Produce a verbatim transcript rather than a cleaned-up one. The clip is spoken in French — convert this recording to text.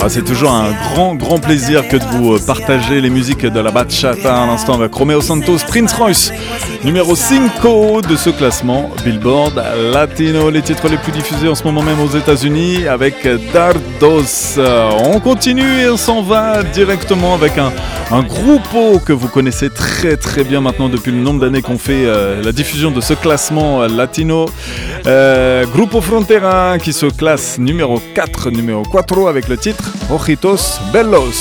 Ah, c'est toujours un grand, grand plaisir que de vous partager les musiques de la bachata à l'instant avec Romeo Santos, Prince Royce, numéro cinq de ce classement Billboard Latino. Les titres les plus diffusés en ce moment même aux États-Unis avec Dardos. On continue et on s'en va directement avec un, un groupe que vous connaissez très très bien maintenant depuis le nombre d'années qu'on fait euh, la diffusion de ce classement latino. Euh, Grupo Frontera qui se classe numéro quatre, numéro quatre avec le titre Ojitos Bellos.